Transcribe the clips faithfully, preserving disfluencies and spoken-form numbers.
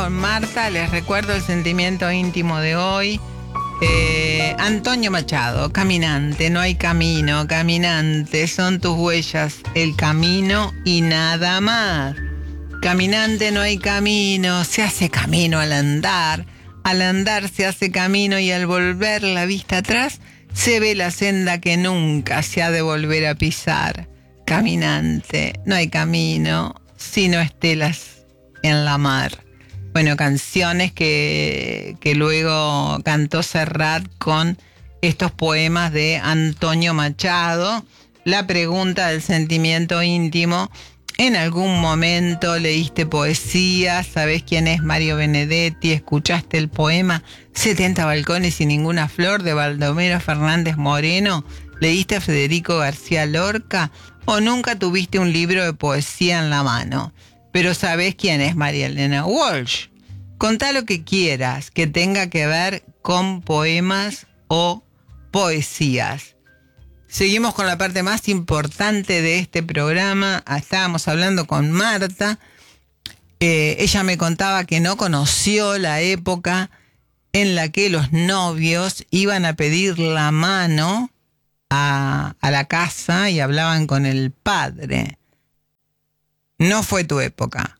Marta, les recuerdo el sentimiento íntimo de hoy. Eh, Antonio Machado, caminante, no hay camino, caminante, son tus huellas, el camino y nada más. Caminante, no hay camino, se hace camino al andar, al andar se hace camino y al volver la vista atrás se ve la senda que nunca se ha de volver a pisar. Caminante, no hay camino, sino estelas en la mar. Bueno, canciones que, que luego cantó Serrat con estos poemas de Antonio Machado. La pregunta del sentimiento íntimo: ¿en algún momento leíste poesía? ¿Sabés quién es Mario Benedetti? ¿Escuchaste el poema setenta balcones y ninguna flor de Baldomero Fernández Moreno? ¿Leíste a Federico García Lorca? ¿O nunca tuviste un libro de poesía en la mano? Pero ¿sabés quién es María Elena Walsh? Contá lo que quieras que tenga que ver con poemas o poesías. Seguimos con la parte más importante de este programa. Estábamos hablando con Marta. Eh, ella me contaba que no conoció la época en la que los novios iban a pedir la mano a, a la casa y hablaban con el padre. No fue tu época.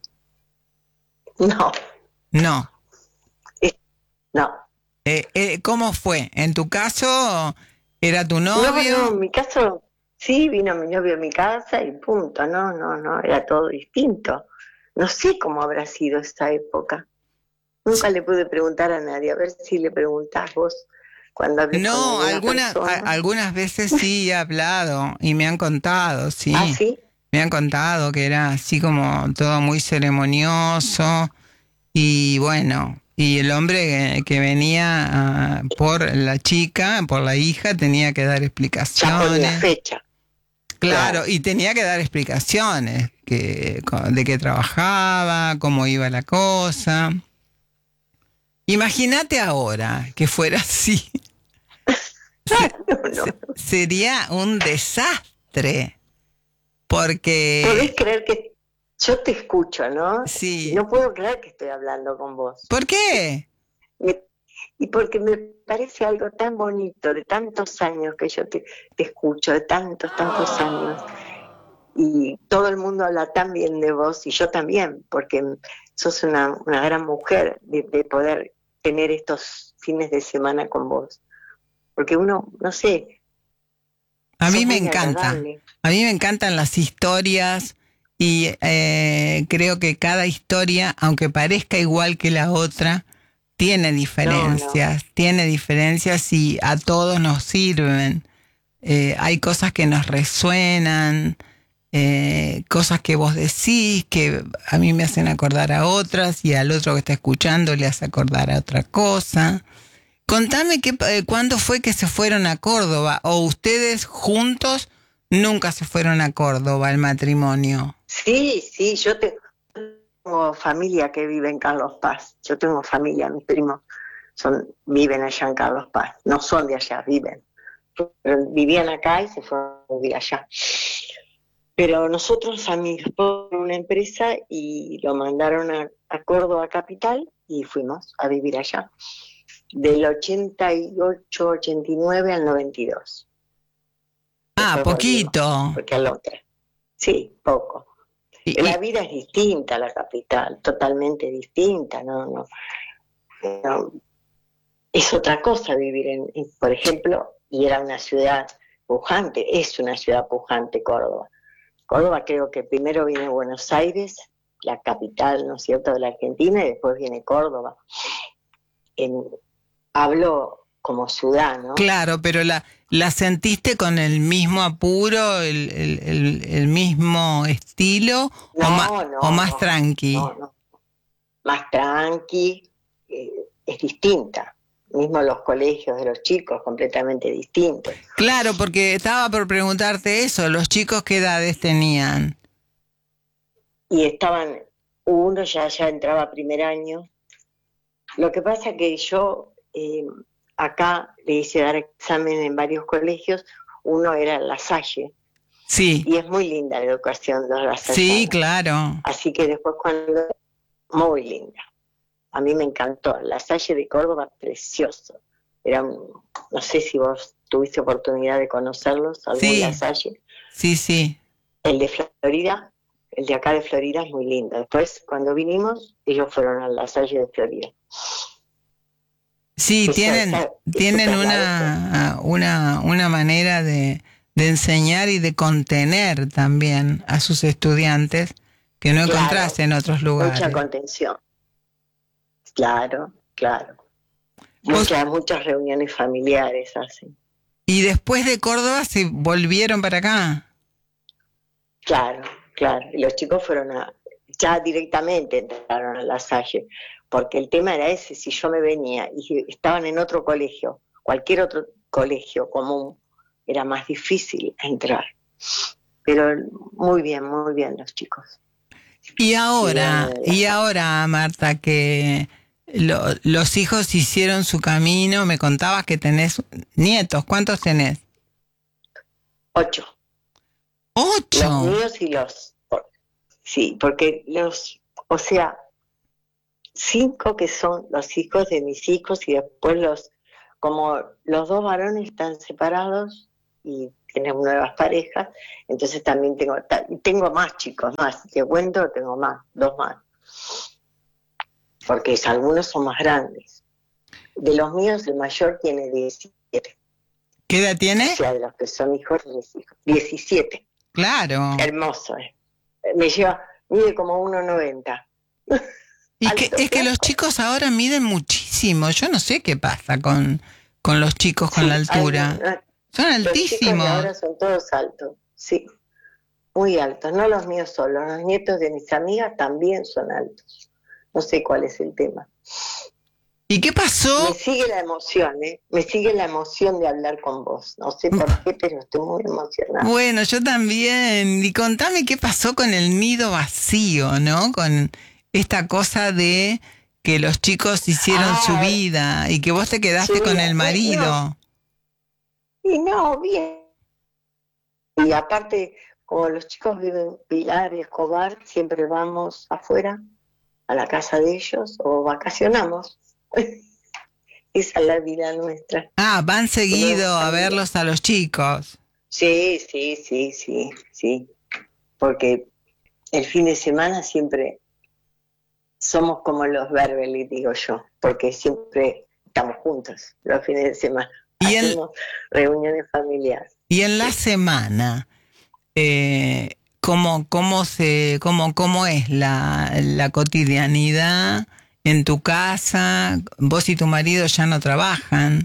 No. No. Eh, no. Eh, eh, ¿Cómo fue? ¿En tu caso era tu novio? No, no, en mi caso sí, vino mi novio a mi casa y punto. No, no, no, era todo distinto. No sé cómo habrá sido esa época. Nunca le pude preguntar a nadie. A ver si le preguntás vos cuando hables No, con alguna alguna, a, persona. algunas veces sí he hablado y me han contado, sí. ¿Ah, sí? Me han contado que era así como todo muy ceremonioso y bueno, y el hombre que, que venía uh, por la chica, por la hija, tenía que dar explicaciones. Ya ponía fecha. Claro, Claro. y tenía que dar explicaciones que, de qué trabajaba, cómo iba la cosa. Imagínate ahora que fuera así. Se, no, no. se, sería un desastre. Porque... ¿Podés creer que yo te escucho, no? Sí. No puedo creer que estoy hablando con vos. ¿Por qué? Me, y porque me parece algo tan bonito, de tantos años que yo te, te escucho, de tantos, tantos años. Y todo el mundo habla tan bien de vos, y yo también, porque sos una, una gran mujer de, de poder tener estos fines de semana con vos. Porque uno, no sé... A mí me encanta. Agradable. A mí me encantan las historias y eh, creo que cada historia, aunque parezca igual que la otra, tiene diferencias, no, no. tiene diferencias y a todos nos sirven. Eh, hay cosas que nos resuenan, eh, cosas que vos decís que a mí me hacen acordar a otras y al otro que está escuchando le hace acordar a otra cosa. Contame que, eh, cuándo fue que se fueron a Córdoba, o ustedes juntos nunca se fueron a Córdoba al matrimonio. Sí, sí, yo tengo familia que vive en Carlos Paz. Yo tengo familia, mis primos son, viven allá en Carlos Paz. No son de allá, viven. Pero vivían acá y se fueron a vivir allá. Pero nosotros a mi esposo una empresa y lo mandaron a, a Córdoba capital y fuimos a vivir allá. Del ochenta y ocho, ochenta y nueve al noventa y dos. Ah, después poquito. Volvimos, porque al otro. Sí, poco. Y, la vida es distinta a la capital, totalmente distinta, ¿no? no, no es otra cosa vivir en, en, por ejemplo, y era una ciudad pujante, es una ciudad pujante Córdoba. Córdoba creo que primero viene Buenos Aires, la capital, ¿no es cierto?, de la Argentina, y después viene Córdoba. En, hablo como ciudad, ¿no? Claro, pero la, la sentiste con el mismo apuro, el, el, el, el mismo estilo, no, o, ma, no, o más no, tranqui. No, no. Más tranqui, eh, es distinta. Mismo los colegios de los chicos, completamente distintos. Claro, porque estaba por preguntarte eso, ¿los chicos qué edades tenían? Y estaban, uno ya, ya entraba a primer año. Lo que pasa que yo eh, acá le hice dar examen en varios colegios, uno era La Salle. Sí. Y es muy linda la educación de La Salle. Sí, claro. Así que después cuando... Muy linda. a mí me encantó. La Salle de Córdoba, precioso. Era, un- no sé si vos tuviste oportunidad de conocerlos, algún Sí, La Salle. sí, sí. El de Florida, el de acá de Florida es muy lindo. Después, cuando vinimos, ellos fueron a La Salle de Florida. Sí, Esa, tienen, esa, tienen esa es la otra. una, una, una manera de, de enseñar y de contener también a sus estudiantes que no encontrás Claro, en otros mucha lugares. contención. Claro, claro. Vos- Muchas, muchas reuniones familiares hacen. y después de Córdoba se volvieron para acá. Claro, claro. Y los chicos fueron a, ya directamente entraron a La Salle, porque el tema era ese, si yo me venía y estaban en otro colegio, cualquier otro colegio común, era más difícil entrar. Pero muy bien, muy bien los chicos. Y Vivían ahora, en La y Salle. ahora, Marta, que lo- los hijos hicieron su camino, me contabas que tenés nietos. ¿Cuántos tenés? Ocho. Los ¡Ocho! míos y los... Sí, porque los, o sea, cinco que son los hijos de mis hijos y después los, como los dos varones están separados y tienen nuevas parejas, entonces también tengo, tengo más chicos, más, te cuento, tengo más, dos más, porque algunos son más grandes. De los míos, el mayor tiene diecisiete, ¿Qué edad o tiene? sea, de los que son hijos de mis hijos, diecisiete, Claro. hermoso, ¿eh? Me lleva, mide como uno noventa. Y que, Alto, es que los flaco. chicos ahora miden muchísimo. Yo no sé qué pasa con, con los chicos con la Sí, hay altura. una- Son los chicos de altísimos. ahora son todos altos, sí, muy altos, no los míos solos, los nietos de mis amigas también son altos. No sé cuál es el tema. ¿Y qué Me pasó? sigue la emoción, ¿eh? Me sigue la emoción de hablar con vos. No sé por qué, pero estoy muy emocionada. Bueno, yo también. Y contame qué pasó con el nido vacío, ¿no? Con esta cosa de que los chicos hicieron su Ah, vida y que vos te su quedaste con vida. el Bueno, marido. y no, bien. Y aparte, como los chicos viven Pilar y Escobar, siempre vamos afuera, a la casa de ellos, o vacacionamos. Esa es la vida nuestra. Ah, van Tenemos seguido a familia. verlos a los chicos. Sí, sí, sí, sí, sí. Porque el fin de semana siempre somos como los Beverly, digo yo, porque siempre estamos juntos los fines de semana. Y en, Hacemos reuniones familiares. y en la Sí. semana, eh, ¿cómo, cómo, se, cómo, cómo es la, la cotidianidad en tu casa? Vos y tu marido ya no trabajan.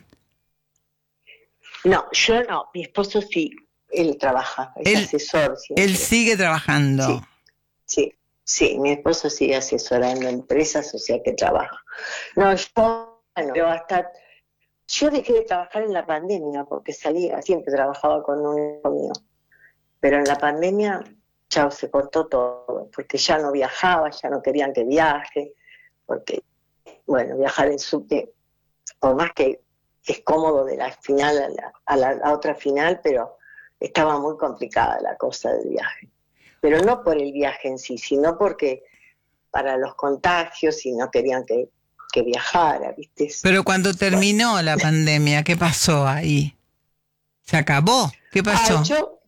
No, yo no, mi esposo sí, él trabaja, es Él, asesor él siempre. sigue trabajando. Sí, sí, sí, mi esposo sigue asesorando empresas, o sea que trabaja. No, yo, bueno, yo hasta, yo dejé de trabajar en la pandemia porque salía, siempre trabajaba con un hijo mío, pero en la pandemia, chao, se cortó todo, porque ya no viajaba, ya no querían que viaje, porque, bueno, viajar en subte, por más que es cómodo de la final a la, a la, a otra final, pero estaba muy complicada la cosa del viaje. Pero no por el viaje en sí, sino porque para los contagios y no querían que, que viajara, ¿viste? Pero cuando Bueno. terminó la pandemia, ¿qué pasó ahí? ¿Se acabó? ¿Qué Ah, pasó? yo,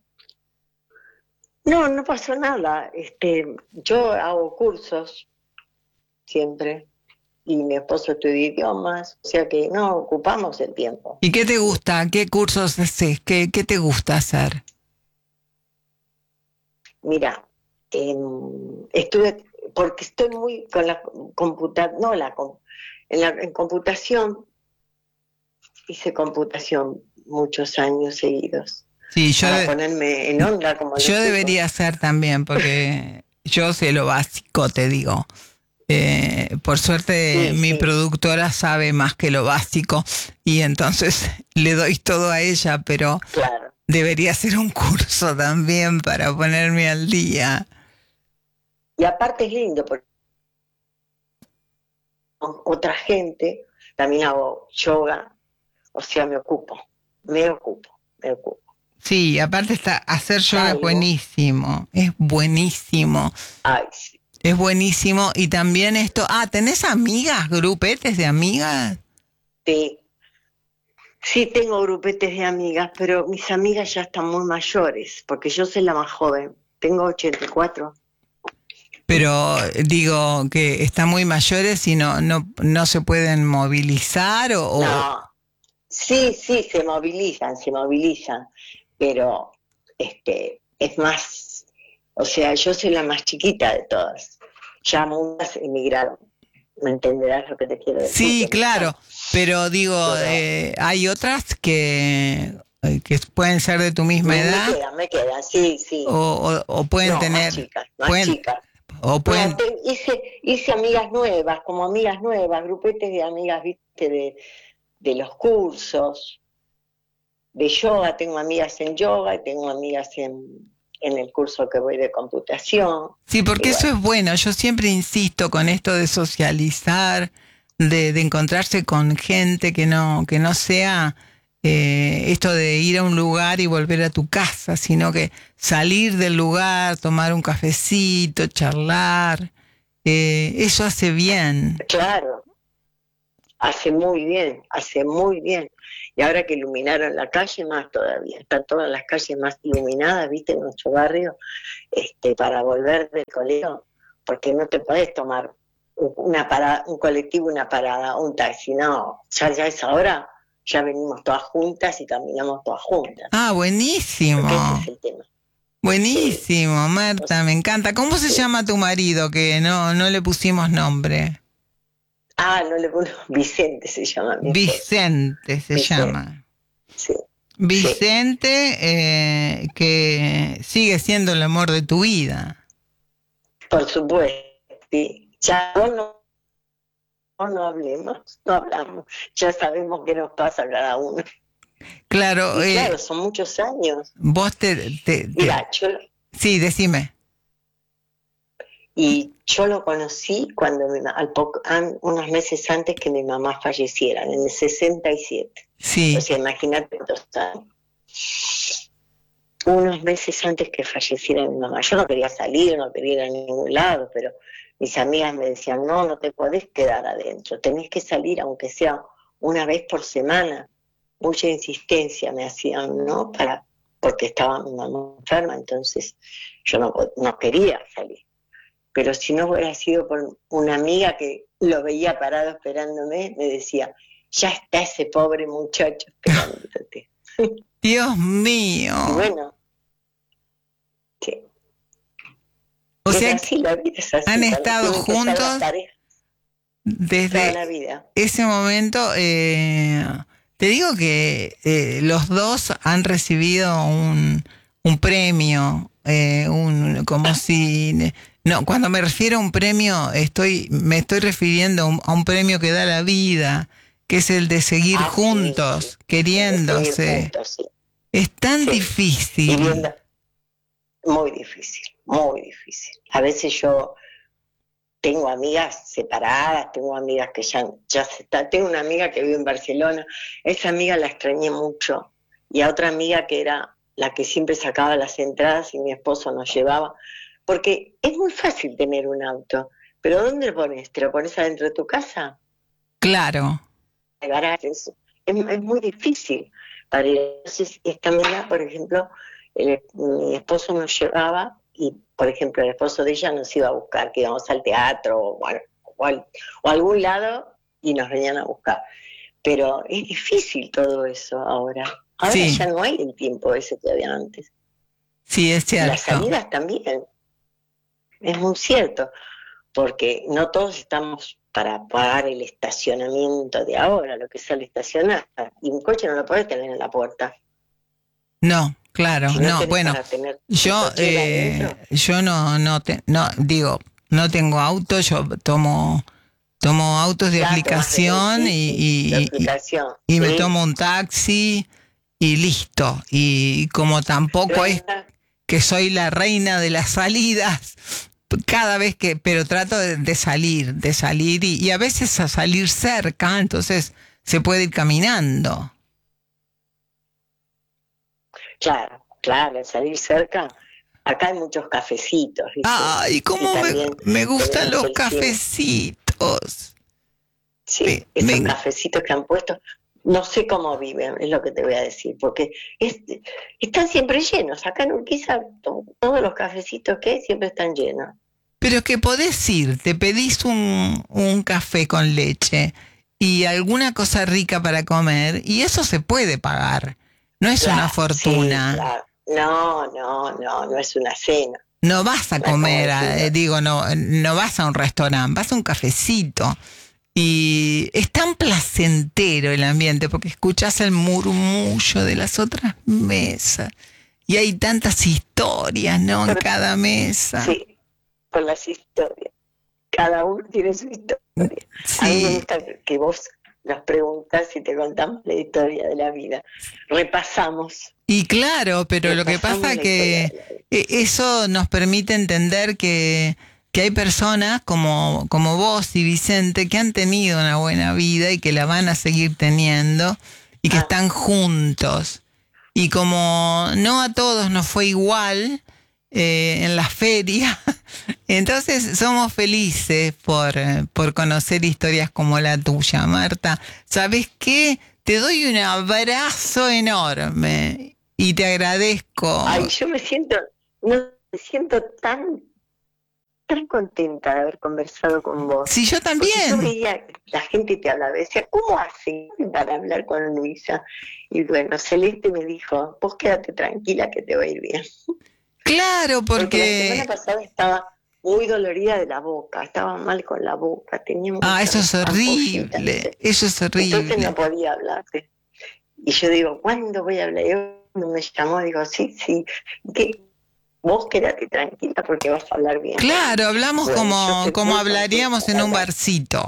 no, no pasó nada. Este, yo hago cursos siempre y mi esposo estudia idiomas, o sea que no ocupamos el tiempo. ¿Y qué te gusta? ¿Qué cursos haces? ¿Qué, qué te gusta hacer? Mira, eh, estuve, porque estoy muy con la computación, no la, en la en computación, hice computación muchos años seguidos, Sí, yo, para de- ponerme en onda como los yo debería chicos. hacer también, porque yo sé lo básico, te digo. Eh, por suerte Sí, mi sí, productora sabe más que lo básico y entonces le doy todo a ella, pero claro. debería hacer un curso también para ponerme al día. Y aparte es lindo, porque con otra gente también hago yoga, o sea, me ocupo, me ocupo, me ocupo. Sí, aparte está, hacer yoga es Salgo, buenísimo, es buenísimo. ay, sí, Es buenísimo. Y también esto, ah, ¿tenés amigas, grupetes de amigas? Sí, sí tengo grupetes de amigas, pero mis amigas ya están muy mayores, porque yo soy la más joven, tengo ochenta y cuatro. Pero digo que están muy mayores y no, no, no se pueden movilizar o... o... No, sí, sí, se movilizan, se movilizan, pero este, es más, o sea, yo soy la más chiquita de todas, ya muchas emigraron, ¿me entenderás lo que te quiero decir? Sí, Que no claro, están, pero digo, pero eh, hay otras que, eh, que pueden ser de tu misma me, me edad quedan, me quedan, sí, o, sí, o, o pueden no, más tener, chicas, más pueden, chicas. o No, pueden, te, hice, hice amigas nuevas, como amigas nuevas, grupetes de amigas, viste, de, de los cursos, de yoga, tengo amigas en yoga y tengo amigas en, en el curso que voy de computación. sí, Y porque eso bueno, es bueno. Yo siempre insisto con esto de socializar, de, de encontrarse con gente que no, que no sea eh, esto de ir a un lugar y volver a tu casa, sino que salir del lugar, tomar un cafecito, charlar, eh, eso hace bien. claro, hace muy bien, hace muy bien. Y ahora que iluminaron la calle, más todavía. Están todas las calles más iluminadas, viste, en nuestro barrio, este, para volver del colegio, porque no te podés tomar una parada, un colectivo, una parada, un taxi, no, ya, ya es ahora, ya venimos todas juntas y caminamos todas juntas, Ah, porque ese buenísimo. es el tema. Sí, Buenísimo, Marta, pues, me encanta. ¿Cómo se sí. llama tu marido que no, no le pusimos nombre? Ah, no le pongo, Vicente se llama mi esposo, Vicente se Vicente, llama. sí, sí, Vicente, eh, que sigue siendo el amor de tu vida. por supuesto, sí. Ya no, no, no hablemos, no hablamos, ya sabemos qué nos pasa a cada uno. Claro, Y claro, eh, son muchos años. vos te, te, te- Mira, yo Sí, decime. Y yo lo conocí cuando mi ma- al poco, an- unos meses antes que mi mamá falleciera, en el sesenta y siete. O Sí, sea, imagínate cuántos años. Unos meses antes que falleciera mi mamá. Yo no quería salir, no quería ir a ningún lado, pero mis amigas me decían, no, no te podés quedar adentro, tenés que salir aunque sea una vez por semana. Mucha insistencia me hacían, ¿no? Para, porque estaba mi mamá enferma, entonces yo no, no quería salir. Pero si no hubiera sido por una amiga que lo veía parado esperándome, me decía, ya está ese pobre muchacho esperándote. Dios mío. Y bueno, sí, O es sea, que así, la vida es han así, cuando estado tienen que ser las juntos parejas toda desde la vida. ese momento. Eh, te digo que eh, los dos han recibido un, un premio, eh, un, como si... No, cuando me refiero a un premio, estoy, me estoy refiriendo a un, a un premio que da la vida, que es el de seguir Ah, sí, sí, juntos, de seguir queriéndose. juntos, sí, Es tan sí. Y difícil. viendo, muy difícil, muy difícil. A veces yo tengo amigas separadas, tengo amigas que ya, ya se está, tengo una amiga que vive en Barcelona, esa amiga la extrañé mucho, y a otra amiga que era la que siempre sacaba las entradas y mi esposo nos llevaba, porque es muy fácil tener un auto, pero ¿dónde lo pones? ¿Te lo pones adentro de tu casa? Claro. ¿De garaje? Es, es, es muy difícil para ir. Entonces, esta amiga, por ejemplo, el- mi esposo nos llevaba y, por ejemplo, el esposo de ella nos iba a buscar, que íbamos al teatro o, al- o, al- o a algún lado y nos venían a buscar. Pero es difícil todo eso ahora. Ahora Sí, ya no hay el tiempo ese que había antes. sí, es Y las cierto. salidas también, es muy cierto, porque no todos estamos para pagar el estacionamiento de ahora, lo que sale estacionar. Y un coche no lo podés tener en la puerta. No, claro, Si no no. tenés Bueno, para tener tu yo, cochera eh, adentro, yo no, no, te, no, digo, no tengo auto, yo tomo, tomo autos de ya tomás de ley, aplicación sí, y, sí, de y, y, aplicación, y me sí. tomo un taxi y listo. Y como tampoco es Pero, que soy la reina de las salidas, cada vez que, pero trato de, de salir, de salir y, y a veces a salir cerca, entonces se puede ir caminando. claro, claro, salir cerca, acá hay muchos cafecitos. ¿Viste? Ay, cómo me, me gustan los cafecitos. Sí, me, esos me... cafecitos que han puesto, no sé cómo viven, es lo que te voy a decir, porque es, están siempre llenos. Acá en Urquiza todos los cafecitos que hay siempre están llenos. Pero que podés ir, te pedís un, un café con leche y alguna cosa rica para comer, y eso se puede pagar. No es claro, una fortuna. Sí, claro. No, no, no, no es una cena. No vas a comer, a, eh, digo, no, no vas a un restaurante, vas a un cafecito. Y es tan placentero el ambiente porque escuchas el murmullo de las otras mesas. Y hay tantas historias, ¿no? En cada mesa. Sí, con las historias. Cada uno tiene su historia. Sí. A mí me gusta que vos nos preguntas y te contamos la historia de la vida. Repasamos. Y claro, pero lo que pasa es que eso nos permite entender que, que hay personas como, como vos y Vicente que han tenido una buena vida y que la van a seguir teniendo y que ah. están juntos. Y como no a todos nos fue igual eh, en la feria, entonces somos felices por, por conocer historias como la tuya, Marta. ¿Sabes qué? Te doy un abrazo enorme y te agradezco. Ay, yo me siento, no, me siento tan, tan contenta de haber conversado con vos. Sí, yo también. Porque yo veía, la gente te hablaba, decía, ¿cómo hacen para hablar con Luisa? Y bueno, Celeste me dijo, vos quédate tranquila que te va a ir bien. Claro, porque... porque la semana pasada estaba muy dolorida de la boca, estaba mal con la boca, tenía Ah, eso es horrible, eso es horrible. Entonces no podía hablarte. Y yo digo, ¿cuándo voy a hablar? Y cuando me llamó, digo, sí, sí, que vos quédate tranquila porque vas a hablar bien. Claro, hablamos bueno, como, como hablaríamos en un barcito.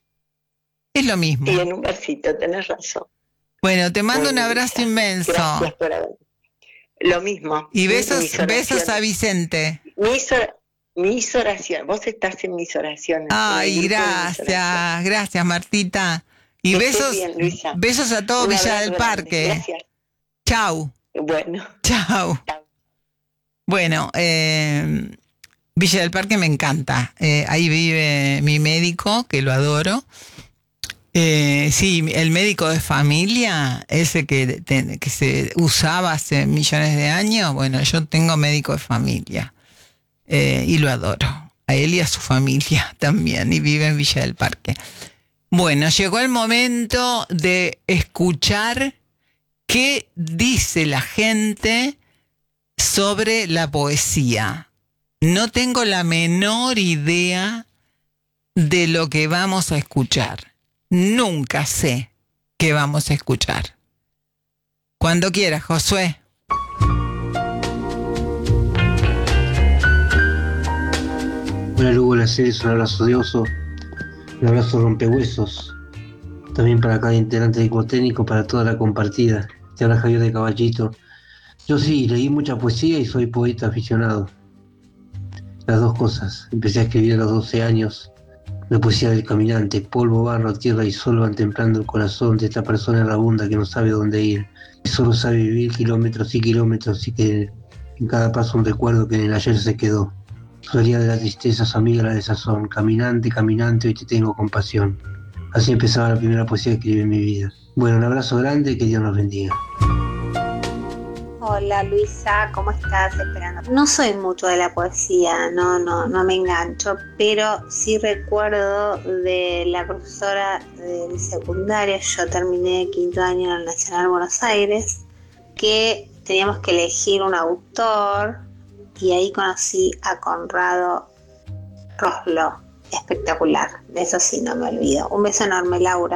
Es lo mismo. Sí, en un barcito, tenés razón. Bueno, te mando bueno, un abrazo Lisa, inmenso. Gracias por haber. Lo mismo. Y besos, besos a Vicente. Mis, or- mis oraciones, vos estás en mis oraciones. Ay, gracias, oraciones. Gracias Martita. Y que besos, bien, besos a todo Villa del Parque. Gracias. Chau. Bueno. Chau. Chau. Bueno, eh, Villa del Parque me encanta. Eh, ahí vive mi médico, que lo adoro. Eh, sí, el médico de familia, ese que, te, que se usaba hace millones de años, bueno, yo tengo médico de familia eh, y lo adoro. A él y a su familia también, y vive en Villa del Parque. Bueno, llegó el momento de escuchar qué dice la gente sobre la poesía. No tengo la menor idea de lo que vamos a escuchar. Nunca sé qué vamos a escuchar. Cuando quieras, Josué. Hola, Lu, buenas series, un abrazo de oso, un abrazo rompehuesos. También para cada integrante del equipo técnico, para toda la compartida. Te habla Javier de Caballito. Yo sí, leí mucha poesía y soy poeta aficionado. Las dos cosas. Empecé a escribir a los doce años. La poesía del caminante, polvo, barro, tierra y sol van templando el corazón de esta persona errabunda que no sabe dónde ir, que solo sabe vivir kilómetros y kilómetros y que en cada paso un recuerdo que en el ayer se quedó. Salía de la tristeza, su amiga la desazón, caminante, caminante, hoy te tengo compasión. Así empezaba la primera poesía que escribí en mi vida. Bueno, un abrazo grande y que Dios nos bendiga. Hola Luisa, ¿cómo estás? Esperando. No soy mucho de la poesía, no, no, no me engancho, pero sí recuerdo de la profesora de secundaria, yo terminé quinto año en el Nacional Buenos Aires, que teníamos que elegir un autor y ahí conocí a Conrado Roslo, espectacular, de eso sí no me olvido. Un beso enorme, Laura.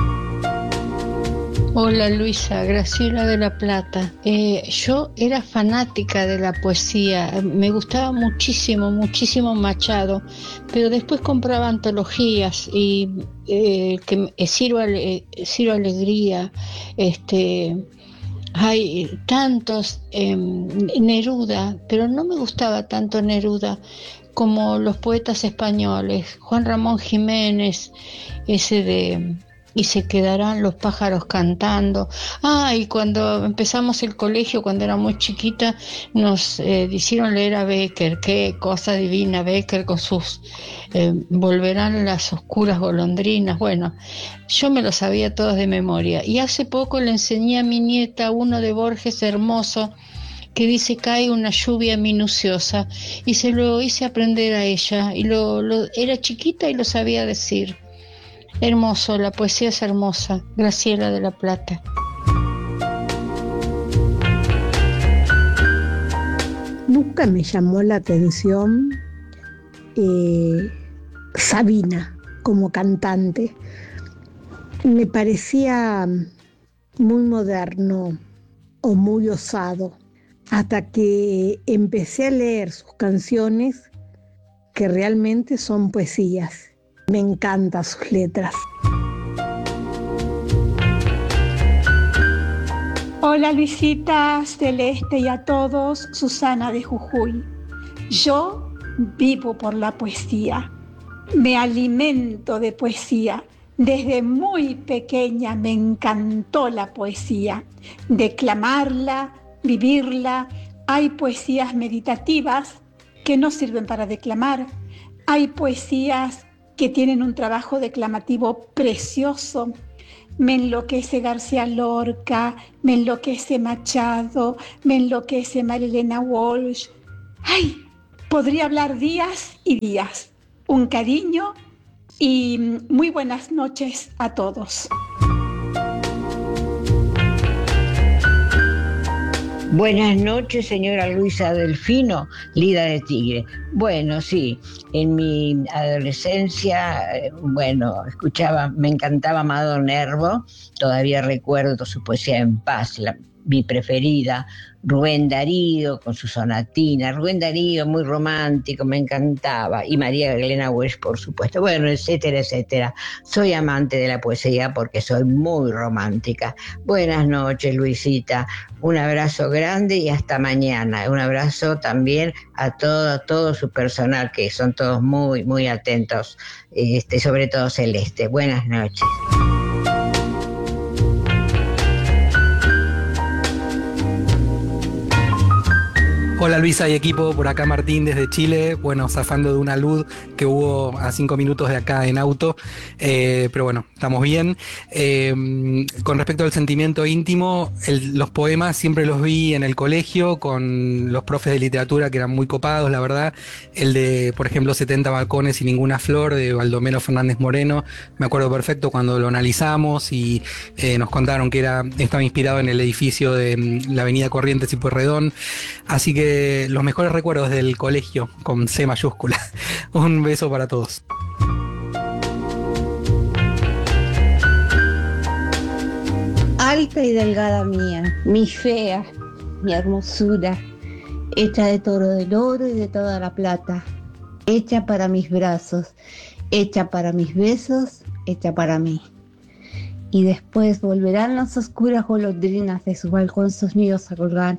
Hola Luisa, Graciela de la Plata. Eh, yo era fanática de la poesía, me gustaba muchísimo, muchísimo Machado, pero después compraba antologías y eh, que Ciro, Ale, Ciro Alegría, este, hay tantos, eh, Neruda, pero no me gustaba tanto Neruda como los poetas españoles, Juan Ramón Jiménez, ese de y se quedarán los pájaros cantando. Ah, y cuando empezamos el colegio, cuando era muy chiquita, nos eh, hicieron leer a Becker. Qué cosa divina Becker con sus eh, volverán las oscuras golondrinas. Bueno, yo me lo sabía todos de memoria, y hace poco le enseñé a mi nieta uno de Borges hermoso que dice: cae una lluvia minuciosa, y se lo hice aprender a ella, y lo, lo era chiquita y lo sabía decir. Hermoso, la poesía es hermosa. Graciela de la Plata. Nunca me llamó la atención eh, Sabina como cantante. Me parecía muy moderno o muy osado, hasta que empecé a leer sus canciones, que realmente son poesías. Me encantan sus letras. Hola Luisita, Celeste y a todos, Susana de Jujuy. Yo vivo por la poesía, me alimento de poesía. Desde muy pequeña me encantó la poesía, declamarla, vivirla. Hay poesías meditativas que no sirven para declamar. Hay poesías que tienen un trabajo declamativo precioso. Me enloquece García Lorca, me enloquece Machado, me enloquece Marilena Walsh. ¡Ay! Podría hablar días y días. Un cariño y muy buenas noches a todos. Buenas noches, señora Luisa Delfino, Lida de Tigre. Bueno, sí, en mi adolescencia, bueno, escuchaba, me encantaba Amado Nervo, todavía recuerdo su poesía En Paz, la, mi preferida. Rubén Darío con su sonatina, Rubén Darío muy romántico, me encantaba, y María Elena Walsh, por supuesto, bueno, etcétera, etcétera. Soy amante de la poesía porque soy muy romántica. Buenas noches, Luisita, un abrazo grande y hasta mañana. Un abrazo también a todo, a todo su personal, que son todos muy, muy atentos, este, sobre todo Celeste. Buenas noches. Hola Luisa y equipo, por acá Martín desde Chile, bueno, zafando de una luz que hubo a cinco minutos de acá en auto, eh, pero bueno, estamos bien. Eh, con respecto al sentimiento íntimo, el, los poemas siempre los vi en el colegio con los profes de literatura que eran muy copados, la verdad. El de, por ejemplo, setenta balcones y ninguna flor, de Baldomero Fernández Moreno, me acuerdo perfecto cuando lo analizamos y eh, nos contaron que era, estaba inspirado en el edificio de la avenida Corrientes y Pueyrredón, así que los mejores recuerdos del colegio con C mayúscula. Un beso para todos. Alta y delgada mía, mi fea, mi hermosura, hecha de todo del oro y de toda la plata, hecha para mis brazos, hecha para mis besos, hecha para mí. Y después volverán las oscuras golondrinas de sus balcones míos a colgar.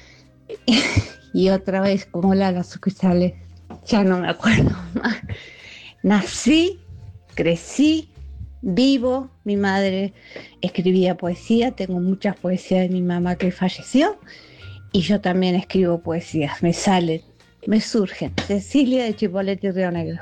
Y otra vez como Lala sucursales, ya no me acuerdo más. Nací, crecí, vivo, mi madre escribía poesía, tengo muchas poesías de mi mamá que falleció, y yo también escribo poesías, me salen, me surgen. Cecilia de Chipolete y Río Negro.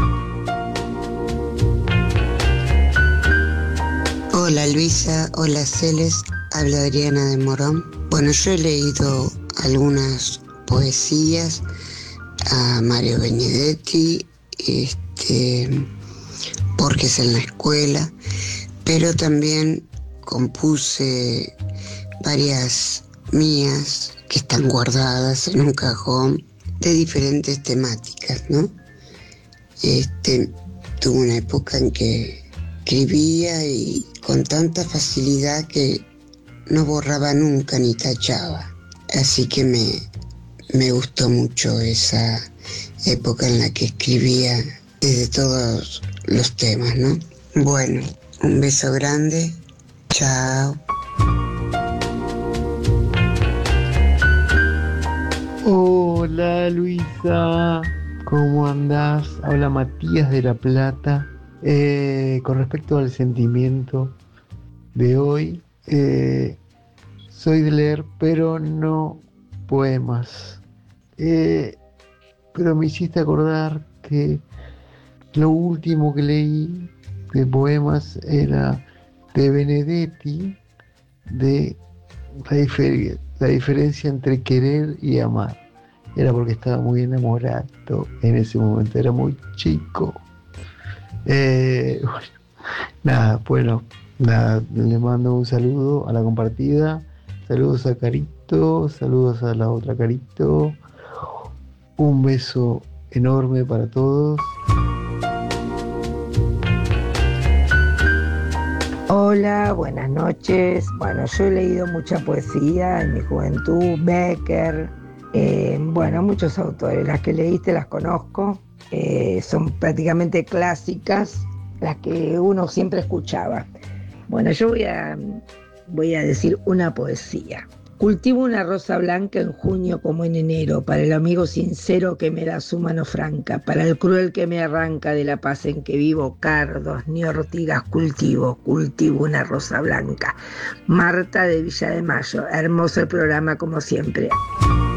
Hola Luisa, hola Celes, habla Adriana de Morón. Bueno, yo he leído algunas poesías a Mario Benedetti, este, Borges en la escuela, pero también compuse varias mías que están guardadas en un cajón de diferentes temáticas, ¿no? Este, tuve una época en que escribía y con tanta facilidad que no borraba nunca ni tachaba. Así que me, me gustó mucho esa época en la que escribía desde todos los temas, ¿no? Bueno, un beso grande. Chao. Hola Luisa, ¿cómo andás? Habla Matías de La Plata. Eh, con respecto al sentimiento de hoy, eh, soy de leer, pero no poemas. Eh, pero me hiciste acordar que lo último que leí de poemas era de Benedetti, de la, difer- la diferencia entre querer y amar. Era porque estaba muy enamorado en ese momento, era muy chico. Eh, bueno, nada, bueno, nada, le mando un saludo a la compartida, saludos a Carito, saludos a la otra Carito, un beso enorme para todos. Hola, buenas noches. Bueno, yo he leído mucha poesía en mi juventud, Becker, eh, bueno, muchos autores. Las que leíste las conozco, eh, son prácticamente clásicas, las que uno siempre escuchaba. Bueno, yo voy a, voy a decir una poesía. Cultivo una rosa blanca en junio como en enero, para el amigo sincero que me da su mano franca, para el cruel que me arranca de la paz en que vivo, cardos ni ortigas cultivo, cultivo una rosa blanca. Marta de Villa de Mayo, hermoso el programa como siempre.